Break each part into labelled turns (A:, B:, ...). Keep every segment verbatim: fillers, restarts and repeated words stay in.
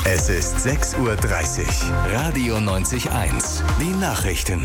A: Es ist sechs Uhr dreißig. Radio neunzig eins. Die Nachrichten.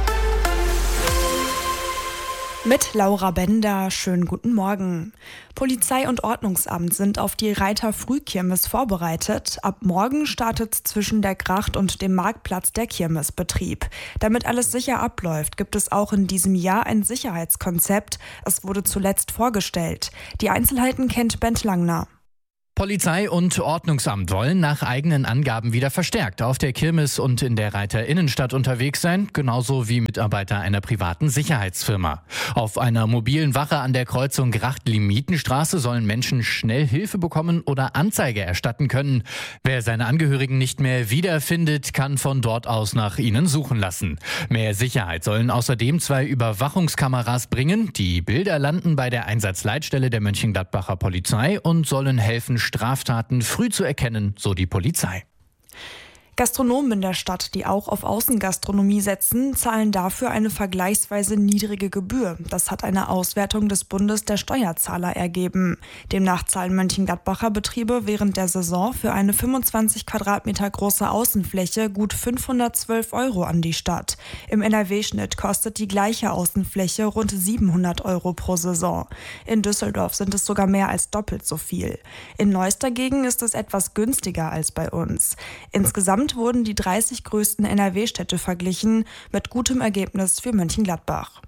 B: Mit Laura Bender, schönen guten Morgen. Polizei und Ordnungsamt sind auf die Reiter-Frühkirmes vorbereitet. Ab morgen startet zwischen der Gracht und dem Marktplatz der Kirmesbetrieb. Damit alles sicher abläuft, gibt es auch in diesem Jahr ein Sicherheitskonzept. Es wurde zuletzt vorgestellt. Die Einzelheiten kennt Bent Langner.
C: Polizei und Ordnungsamt wollen nach eigenen Angaben wieder verstärkt auf der Kirmes und in der Reiter-Innenstadt unterwegs sein, genauso wie Mitarbeiter einer privaten Sicherheitsfirma. Auf einer mobilen Wache an der Kreuzung Gracht-Limitenstraße sollen Menschen schnell Hilfe bekommen oder Anzeige erstatten können. Wer seine Angehörigen nicht mehr wiederfindet, kann von dort aus nach ihnen suchen lassen. Mehr Sicherheit sollen außerdem zwei Überwachungskameras bringen. Die Bilder landen bei der Einsatzleitstelle der Mönchengladbacher Polizei und sollen helfen, Straftaten früh zu erkennen, so die Polizei.
B: Gastronomen in der Stadt, die auch auf Außengastronomie setzen, zahlen dafür eine vergleichsweise niedrige Gebühr. Das hat eine Auswertung des Bundes der Steuerzahler ergeben. Demnach zahlen Mönchengladbacher Betriebe während der Saison für eine fünfundzwanzig Quadratmeter große Außenfläche gut fünfhundertzwölf Euro an die Stadt. Im N R W-Schnitt kostet die gleiche Außenfläche rund siebenhundert Euro pro Saison. In Düsseldorf sind es sogar mehr als doppelt so viel. In Neuss dagegen ist es etwas günstiger als bei uns. Insgesamt wurden die dreißig größten N R W-Städte verglichen, mit gutem Ergebnis für Mönchengladbach.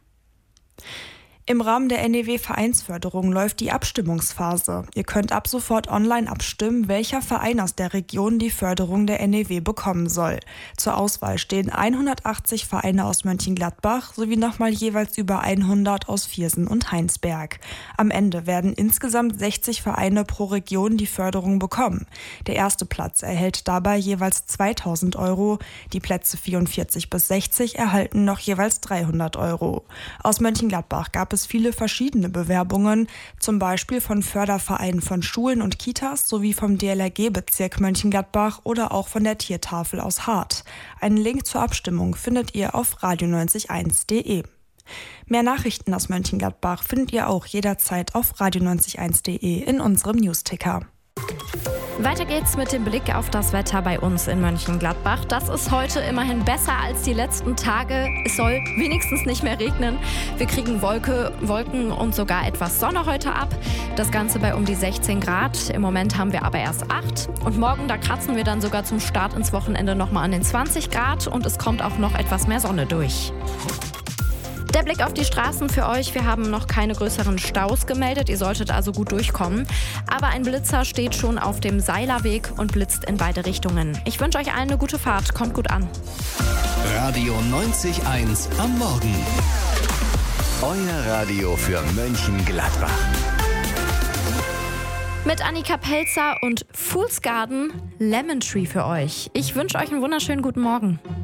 B: Im Rahmen der N E W-Vereinsförderung läuft die Abstimmungsphase. Ihr könnt ab sofort online abstimmen, welcher Verein aus der Region die Förderung der N E W bekommen soll. Zur Auswahl stehen hundertachtzig Vereine aus Mönchengladbach sowie nochmal jeweils über hundert aus Viersen und Heinsberg. Am Ende werden insgesamt sechzig Vereine pro Region die Förderung bekommen. Der erste Platz erhält dabei jeweils zweitausend Euro. Die Plätze vierundvierzig bis sechzig erhalten noch jeweils dreihundert Euro. Aus Mönchengladbach gab es viele verschiedene Bewerbungen, zum Beispiel von Fördervereinen von Schulen und Kitas sowie vom D L R G-Bezirk Mönchengladbach oder auch von der Tiertafel aus Hart. Einen Link zur Abstimmung findet ihr auf radio neunzig eins punkt de. Mehr Nachrichten aus Mönchengladbach findet ihr auch jederzeit auf radio neunzig eins punkt de in unserem Newsticker.
D: Weiter geht's mit dem Blick auf das Wetter bei uns in Mönchengladbach. Das ist heute immerhin besser als die letzten Tage. Es soll wenigstens nicht mehr regnen. Wir kriegen Wolke, Wolken und sogar etwas Sonne heute ab. Das Ganze bei um die sechzehn Grad. Im Moment haben wir aber erst acht. Und morgen, da kratzen wir dann sogar zum Start ins Wochenende nochmal an den zwanzig Grad. Und es kommt auch noch etwas mehr Sonne durch. Der Blick auf die Straßen für euch. Wir haben noch keine größeren Staus gemeldet. Ihr solltet also gut durchkommen. Aber ein Blitzer steht schon auf dem Seilerweg und blitzt in beide Richtungen. Ich wünsche euch allen eine gute Fahrt. Kommt gut an.
A: Radio neunzig eins am Morgen. Euer Radio für Mönchengladbach.
D: Mit Annika Pelzer und Fool's Garden Lemon Tree für euch. Ich wünsche euch einen wunderschönen guten Morgen.